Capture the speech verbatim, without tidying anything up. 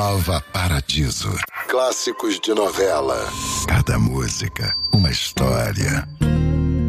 Nova Paradiso. Clássicos de novela. Cada música, uma história.